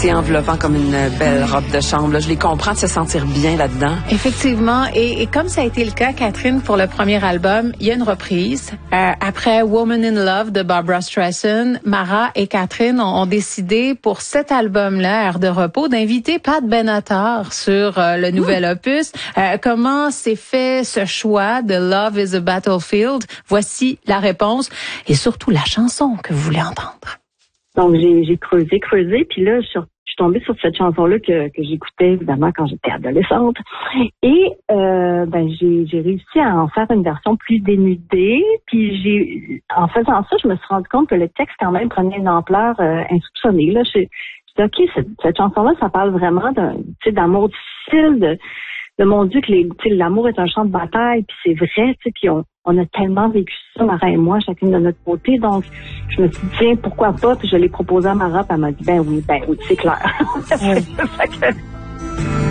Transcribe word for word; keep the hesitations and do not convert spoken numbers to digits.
C'est enveloppant comme une belle robe de chambre. Là. Je les comprends de se sentir bien là-dedans. Effectivement. Et, et comme ça a été le cas, Catherine, pour le premier album, il y a une reprise. Euh, après Woman in Love de Barbra Streisand, Mara et Catherine ont, ont décidé pour cet album-là, Air de repos, d'inviter Pat Benatar sur euh, le nouvel mmh. opus. Euh, comment s'est fait ce choix de Love is a Battlefield? Voici la réponse et surtout la chanson que vous voulez entendre. Donc, j'ai, j'ai creusé, creusé, puis là, je suis, je suis tombée sur cette chanson-là que, que j'écoutais, évidemment, quand j'étais adolescente. Et, euh, ben, j'ai, j'ai réussi à en faire une version plus dénudée, puis j'ai, en faisant ça, je me suis rendu compte que le texte, quand même, prenait une ampleur euh, insoupçonnée. Là, je, je dis, OK, cette, cette chanson-là, ça parle vraiment d'un, tu sais, d'amour difficile, de, de mon Dieu, que les, tu sais, l'amour est un champ de bataille, puis c'est vrai, tu sais, puis on, on a tellement vécu ça, Mara et moi, chacune de notre côté. Donc, je me suis dit, tiens, pourquoi pas? Puis je l'ai proposé à Mara, puis elle m'a dit, ben oui, ben oui, c'est clair. Oui.